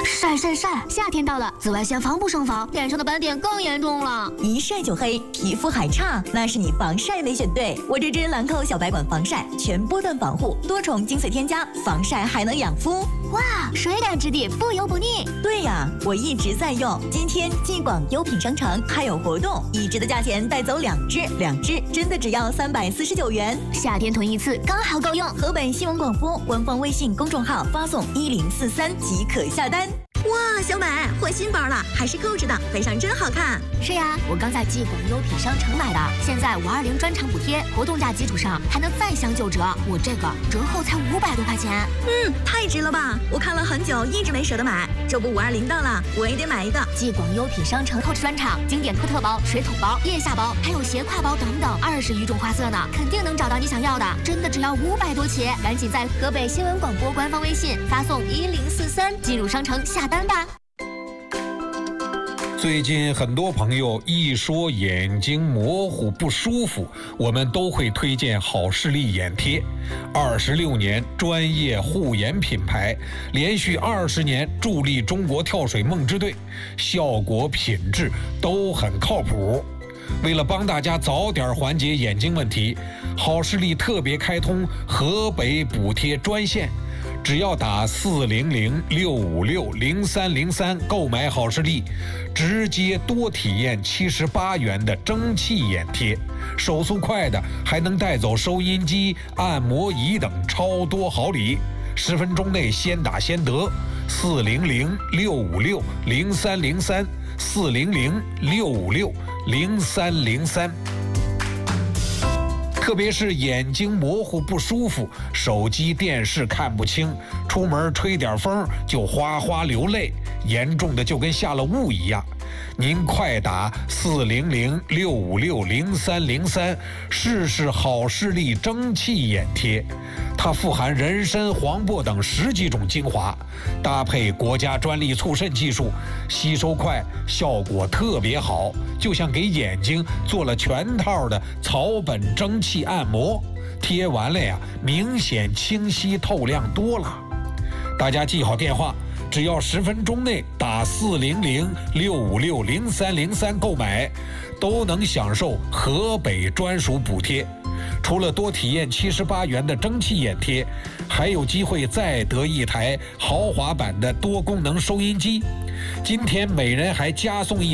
晒晒晒！夏天到了，紫外线防不胜防，脸上的斑点更严重了。 一晒就黑，皮肤还差，那是你防晒没选对。我这支兰蔻小白管防晒，全波段防护，多重精粹添加，防晒还能养肤。 哇，水感质地，不油不腻。 对呀，我一直在用。今天继广优品商城还有活动，1支的价钱带走2支，2支真的只要349元。 夏天囤一次刚好够用。 河北新闻广播官方微信公众号发送1043即可下单。哇，小美换新包了，还是扣着的，背上真好看。 是呀，我刚在继广优品商城买的，现在520专场补贴，活动价基础上还能再享9折，我这个折后才500多块钱。 太值了吧！我看了很久，一直没舍得买。这不520到了，我也得买一个。 继广优品商城扣着专场，经典托特包、水桶包、腋下包，还有斜挎包等等，20余种花色呢，肯定能找到你想要的。真的只要500多起，赶紧在河北新闻广播官方微信发送1043进入商城下单吧。 最近很多朋友一说眼睛模糊不舒服，我们都会推荐好视力眼贴。26年专业护眼品牌，连续20年助力中国跳水梦之队，效果品质都很靠谱。为了帮大家早点缓解眼睛问题，好视力特别开通河北补贴专线，只要打400-656-0303购买好视力，直接多体验78元的蒸汽眼贴，手速快的还能带走收音机、按摩仪等超多好礼，10分钟内先打先得。400-656-0303 400-656-0303。特别是眼睛模糊不舒服，手机电视看不清，出门吹点风就哗哗流泪，严重的就跟下了雾一样。您快打400-656-0303试试好视力蒸汽眼贴，它富含人参、黄柏等10几种精华，搭配国家专利促渗技术，吸收快，效果特别好，就像给眼睛做了全套的草本蒸汽按摩，贴完了呀，明显清晰透亮多了。大家记好电话，只要10分钟内打400-656-0303购买，都能享受河北专属补贴。除了多体验78元的蒸汽眼贴，还有机会再得一台豪华版的多功能收音机。今天每人还加送一